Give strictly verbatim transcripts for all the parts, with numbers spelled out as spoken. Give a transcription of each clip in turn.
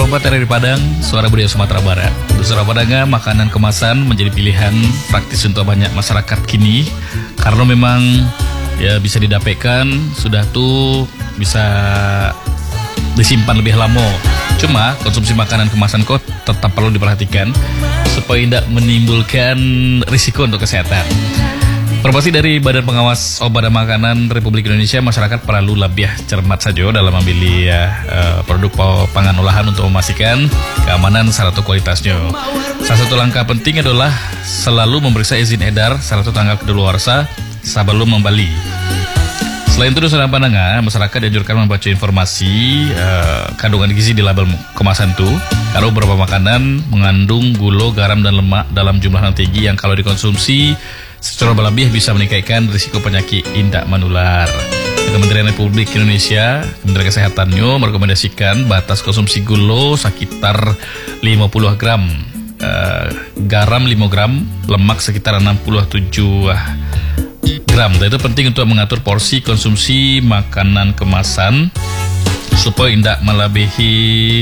Sobat R R I Padang, Suara Budaya Sumatera Barat. Saudara Padang, makanan kemasan menjadi pilihan praktis untuk banyak masyarakat kini karena memang ya bisa didapatkan, sudah tuh bisa disimpan lebih lama. Cuma konsumsi makanan kemasan kok tetap perlu diperhatikan supaya tidak menimbulkan risiko untuk kesehatan. Informasi dari Badan Pengawas Obat dan Makanan Republik Indonesia, masyarakat perlu lebih cermat saja dalam memilih ya, uh, produk pangan olahan untuk memastikan keamanan serta kualitasnya. Salah satu langkah penting adalah selalu memeriksa izin edar serta tanggal kedaluarsa sebelum membeli. Selain itu, saudara pandangan, masyarakat dianjurkan membaca informasi uh, kandungan gizi di label kemasan itu. Karena beberapa makanan mengandung gula, garam, dan lemak dalam jumlah yang tinggi yang kalau dikonsumsi secara berlebih bisa meningkatkan risiko penyakit indak menular. Kementerian Republik Indonesia, Kementerian Kesehatannya merekomendasikan batas konsumsi gula sekitar lima puluh gram, uh, garam lima gram, lemak sekitar enam puluh tujuh gram. Dan itu penting untuk mengatur porsi konsumsi makanan kemasan supaya tidak melebihi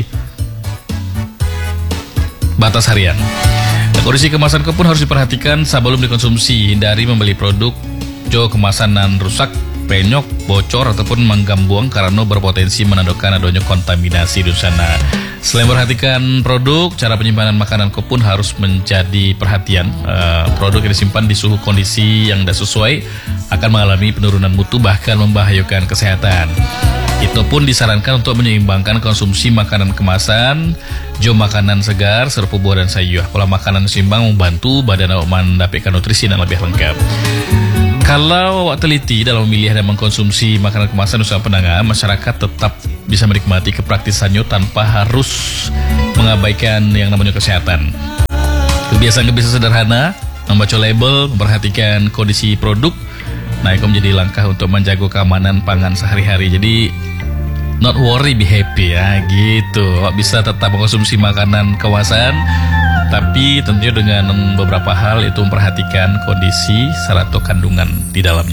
batas harian. Kondisi kemasan pun harus diperhatikan sebelum dikonsumsi. Hindari membeli produk jo kemasan dan rusak, penyok, bocor, ataupun menggambuang karena berpotensi menandakan adanya kontaminasi di sana. Selain perhatikan produk, cara penyimpanan makanan pun harus menjadi perhatian. Uh, produk yang disimpan di suhu kondisi yang tidak sesuai akan mengalami penurunan mutu, bahkan membahayakan kesehatan. Itu pun disarankan untuk menyeimbangkan konsumsi makanan kemasan, jo makanan segar, serupa buah dan sayur. Pola makanan seimbang membantu badan awak mendapatkan nutrisi yang lebih lengkap. Kalau awak teliti dalam memilih dan mengkonsumsi makanan kemasan usaha pendangan, masyarakat tetap bisa menikmati kepraktisannya tanpa harus mengabaikan yang namanya kesehatan. Kebiasaan-kebiasaan sederhana, membaca label, memperhatikan kondisi produk, nah itu menjadi langkah untuk menjaga keamanan pangan sehari-hari. Jadi not worry, be happy ya gitu. Awak bisa tetap mengkonsumsi makanan kemasan, tapi tentunya dengan beberapa hal, itu memperhatikan kondisi serta kandungan di dalamnya.